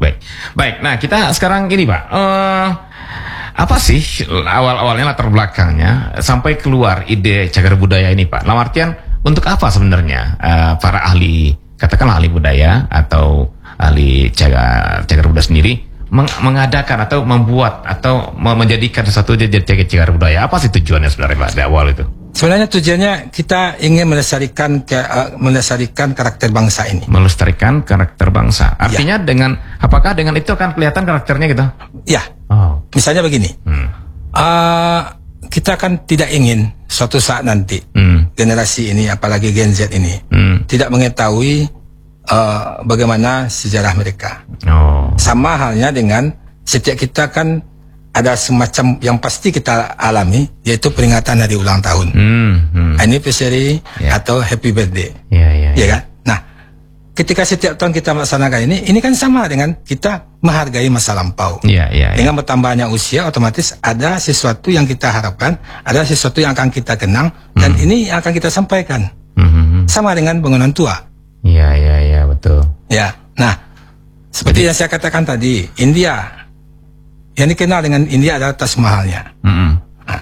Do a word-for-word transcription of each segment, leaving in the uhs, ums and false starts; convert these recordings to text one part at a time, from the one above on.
baik. Baik, nah kita sekarang gini Pak, uh, apa sih awal-awalnya latar belakangnya sampai keluar ide cagar budaya ini Pak? Dalam artian untuk apa sebenarnya uh, para ahli, katakanlah ahli budaya atau ahli cagar, cagar budaya sendiri meng mengadakan atau membuat atau menjadikan sesuatu jadi cagar, cagar budaya? Apa sih tujuannya sebenarnya Pak dari awal itu? Sebenarnya tujuannya kita ingin melestarikan ke, uh, melestarikan karakter bangsa ini. Melestarikan karakter bangsa. Artinya ya. Dengan apakah dengan itu akan kelihatan karakternya gitu? Ya. Oh. Misalnya begini. Hmm. Uh, kita kan tidak ingin suatu saat nanti hmm. generasi ini, apalagi Gen Z ini, hmm. tidak mengetahui uh, bagaimana sejarah mereka. Oh. Sama halnya dengan setiap kita kan ada semacam yang pasti kita alami, yaitu peringatan hari ulang tahun, hmm, hmm. anniversary yeah. atau happy birthday, yeah, yeah, ya kan? Nah, ketika setiap tahun kita melaksanakan ini, ini kan sama dengan kita menghargai masa lampau. Yeah, yeah, dengan yeah. bertambahnya usia, otomatis ada sesuatu yang kita harapkan, ada sesuatu yang akan kita kenang, hmm. dan ini yang akan kita sampaikan. Hmm. Sama dengan bangunan tua. Iya, yeah, iya, yeah, iya, yeah, betul. Ya, nah, seperti Jadi, yang saya katakan tadi, India. Yang dikenal dengan India adalah Taj Mahalnya. Mm-hmm. Nah,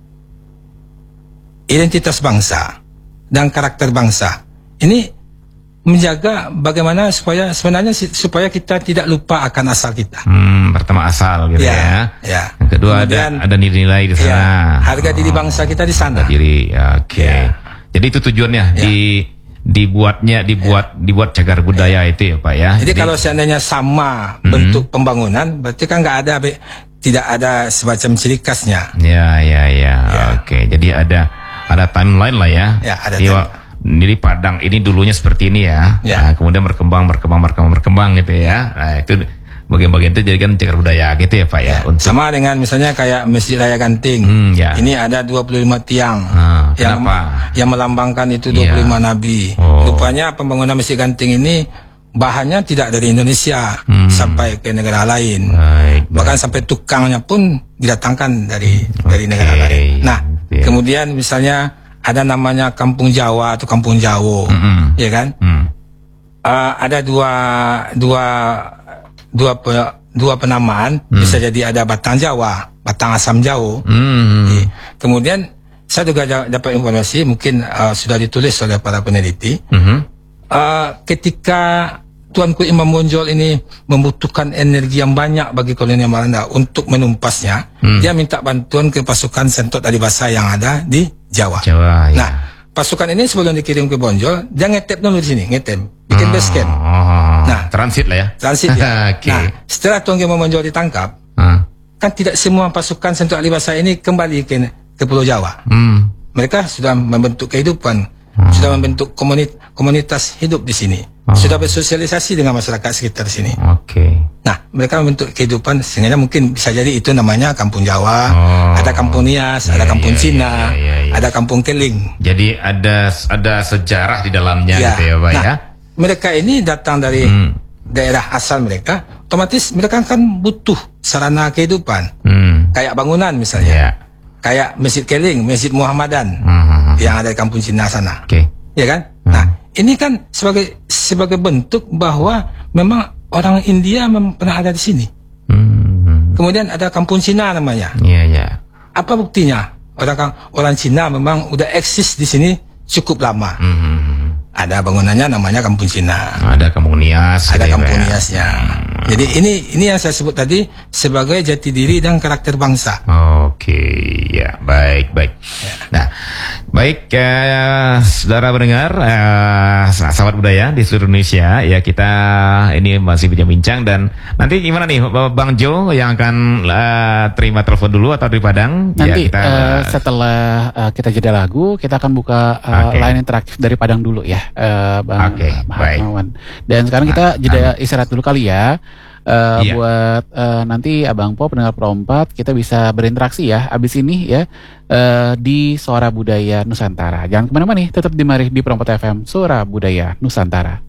identitas bangsa dan karakter bangsa ini menjaga bagaimana supaya sebenarnya supaya kita tidak lupa akan asal kita. Hmm, pertama asal gitu ya. Ya. ya. Yang kedua Kemudian, ada ada nilai-nilai di sana. Ya, harga diri bangsa kita di sana. Harga diri, oke. Okay. Ya. Jadi itu tujuannya ya. di dibuatnya dibuat ya. dibuat cagar budaya ya. itu ya Pak ya. Jadi, Jadi kalau seandainya sama mm-hmm. bentuk pembangunan, berarti kan nggak ada tidak ada semacam ciri khasnya. Ya ya ya. ya. Oke. Jadi ada ada timeline lah ya. Ya ada. Jadi Padang ini dulunya seperti ini ya. ya. Nah, kemudian berkembang berkembang berkembang berkembang gitu ya. Nah itu bagian-bagian itu jadikan cagar budaya gitu ya Pak ya. ya. Untuk... Sama dengan misalnya kayak Masjid Raya Genting. Hmm, ya. Ini ada dua puluh lima tiang ah, yang kenapa? yang melambangkan itu dua puluh lima ya. nabi. Oh. Rupanya pembangunan Masjid Genting ini bahannya tidak dari Indonesia hmm. sampai ke negara lain. Baik, Bahkan baik. sampai tukangnya pun didatangkan dari okay. dari negara lain. Nah, yeah. kemudian misalnya ada namanya Kampung Jawa atau Kampung Jawo, mm-hmm. ya kan? Mm. Uh, ada dua dua dua pe, dua penamaan, hmm. bisa jadi ada Batang Jawa, Batang Asam Jawa. Hmm. Kemudian saya juga dapat informasi, mungkin uh, sudah ditulis oleh para peneliti, hmm. uh, ketika Tuanku Imam Bonjol ini membutuhkan energi yang banyak bagi kolonial Belanda untuk menumpasnya, hmm. dia minta bantuan ke pasukan Sentot Adibasa yang ada di Jawa. Jawa ya. Nah, pasukan ini sebelum dikirim ke Bonjol, dia ngetep dulu di sini, ngetep, bikin base camp. Nah, transit lah ya. Transit ya. Okay. Nah, setelah Tuan Imam Bonjol ditangkap, hmm. kan tidak semua pasukan Sentot Adibasa ini kembali ke, ke Pulau Jawa. Hmm. Mereka sudah membentuk kehidupan, hmm. sudah membentuk komunit, komunitas hidup di sini, hmm. sudah bersosialisasi dengan masyarakat sekitar sini. Oke. Okay. Nah, mereka membentuk kehidupan, sehingga mungkin bisa jadi itu namanya Kampung Jawa, oh. ada Kampung Nias, yeah, ada Kampung yeah, Cina, yeah, yeah, yeah. ada Kampung Keling. Jadi ada ada sejarah di dalamnya yeah. gitu ya, Pak nah, ya. Mereka ini datang dari hmm. daerah asal mereka, otomatis mereka kan butuh sarana kehidupan, hmm. kayak bangunan misalnya, yeah. kayak Masjid Keling, Masjid Muhammadan hmm. yang ada di Kampung Cina sana, okay. ya kan? Hmm. Nah, ini kan sebagai sebagai bentuk bahwa memang orang India memang pernah ada di sini. Hmm. Kemudian ada Kampung Cina namanya. Yeah, yeah. Apa buktinya? Orang orang Cina memang udah eksis di sini cukup lama. Hmm. Ada bangunannya namanya Kampung Cina. Ada Kampung Nias. Ada Kampung ya. Niasnya. Hmm. Jadi ini ini yang saya sebut tadi sebagai jati diri dan karakter bangsa. Oke, ya baik baik. Ya. Nah, baik ya, saudara pendengar, eh, sahabat budaya di seluruh Indonesia, ya kita ini masih bincang-bincang dan nanti gimana nih, Bang Jo yang akan uh, terima telepon dulu atau di Padang? Nanti ya, kita, uh, setelah uh, kita jeda lagu, kita akan buka uh, okay. line interaktif dari Padang dulu ya. Uh, Bang okay, Maharmawan. Dan sekarang kita jeda istirahat dulu kali ya. Uh, iya. Buat uh, nanti Abang Po pendengar Pro empat kita bisa berinteraksi ya abis ini ya uh, di Suara Budaya Nusantara. Jangan kemana-mana nih, tetap di Mari di Pro empat F M Suara Budaya Nusantara.